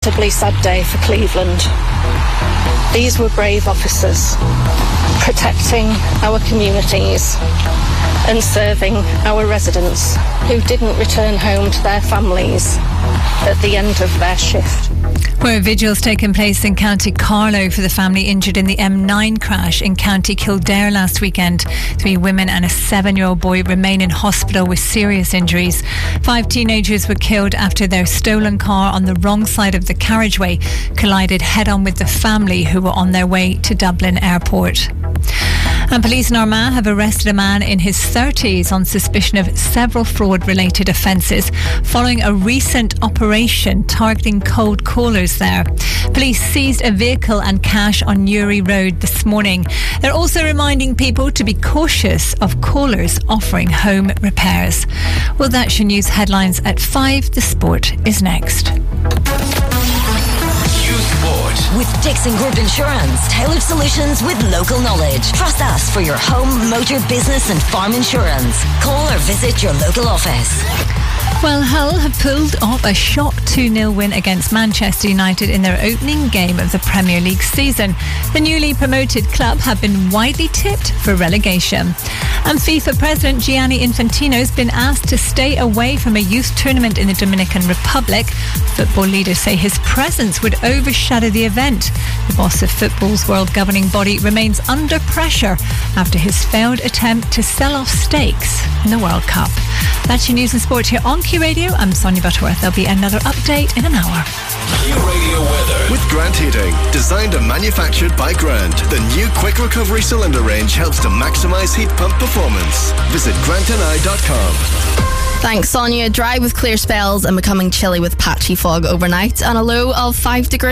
unforgettably sad day for Cleveland. These were brave officers, protecting our communities and serving our residents who didn't return home to their families at the end of their shift. Where vigil's taken place in County Carlow for the family injured in the M9 crash in County Kildare last weekend. 3 women and a 7-year-old boy remain in hospital with serious injuries. 5 teenagers were killed after their stolen car on the wrong side of the carriageway collided head-on with the family who were on their way to Dublin Airport. And police in Armagh have arrested a man in his 30s on suspicion of several fraud-related offences following a recent operation targeting cold callers there. Police seized a vehicle and cash on Newry Road this morning. They're also reminding people to be cautious of callers offering home repairs. Well, that's your news headlines at 5. The sport is next. Sport. With Dixon Group Insurance, tailored solutions with local knowledge. Trust us for your home, motor, business and farm insurance. Call or visit your local office. Well, Hull have pulled off a shock 2-0 win against Manchester United in their opening game of the Premier League season. The newly promoted club have been widely tipped for relegation. And FIFA President Gianni Infantino has been asked to stay away from a youth tournament in the Dominican Republic. Football leaders say his presence would overshadow the event. The boss of football's world governing body remains under pressure after his failed attempt to sell off stakes in the World Cup. That's your news and sport here on Q Radio. I'm Sonia Butterworth. There'll be another update in an hour. Q Radio weather with Grant Heating, designed and manufactured by Grant. The new quick recovery cylinder range helps to maximise heat pump performance. Visit grantandI.com. Thanks, Sonia. Dry with clear spells and becoming chilly with patchy fog overnight, and a low of 5 degrees.